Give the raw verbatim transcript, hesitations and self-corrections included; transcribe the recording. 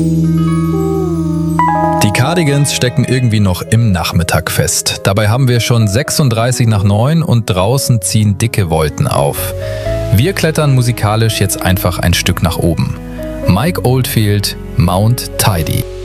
Die Cardigans stecken irgendwie noch im Nachmittag fest. Dabei haben wir schon sechsunddreißig nach neun und draußen ziehen dicke Wolken auf. Wir klettern musikalisch jetzt einfach ein Stück nach oben. Mike Oldfield, Mount Tidy.